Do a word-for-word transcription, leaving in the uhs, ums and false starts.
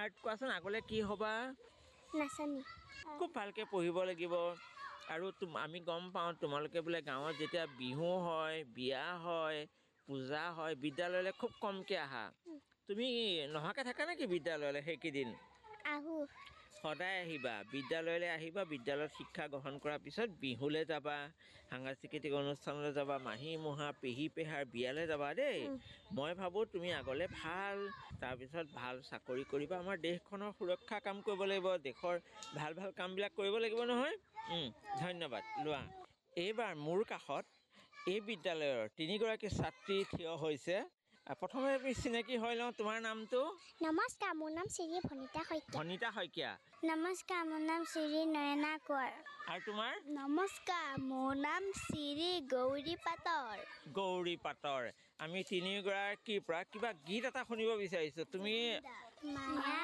আৰু কোৱাচোন আগলৈ কি হ'বা? নাচনী। খুব ভালকৈ পঢ়িব লাগিব। আৰু তুম আমি গম পাওঁ তোমালোকে বোলে গাঁৱত যেতিয়া বিহু হয়, বিয়া হয়, পূজা হয়, বিদ্যালয়লৈ খুব কমকৈ আহা। তুমি নহাকৈ থাকা নেকি বিদ্যালয়লৈ সেইকেইদিন? আহোঁ। সদায় আহিবা বিদ্যালয়লৈ আহিবা। বিদ্যালয়ত শিক্ষা গ্ৰহণ কৰাৰ পিছত বিহুলৈ যাবা, সাংস্কৃতিক অনুষ্ঠানলৈ যাবা, মাহী মহা পেহী পেহাৰ বিয়ালৈ যাবা দেই। মই ভাবোঁ তুমি আগলৈ ভাল, তাৰপিছত ভাল চাকৰি কৰিবা। আমাৰ দেশখনৰ সুৰক্ষা কাম কৰিব লাগিব, দেশৰ ভাল ভাল কামবিলাক কৰিব লাগিব নহয়। ধন্যবাদ। লোৱা। এইবাৰ মোৰ কাষত এই বিদ্যালয়ৰ তিনিগৰাকী ছাত্ৰী থিয় হৈছে। প্ৰথমে আমি চিনাকি হৈ লওঁ। তোমাৰ নামটো? নমস্কাৰ, মোৰ নাম শ্ৰী ভনিতা শইকীয়া। ভনিতা শইকীয়া। নমস্কাৰ, মোৰ নাম শ্ৰী নয়না কোঁৱৰ। আৰু তোমাৰ? নমস্কাৰ, মোৰ নাম শ্ৰী গৌৰী পাটৰ। গৌৰী পাটৰ। আমি তিনিগৰাকীৰ পৰা কিবা গীত এটা শুনিব বিচাৰিছোঁ। তুমি মায়া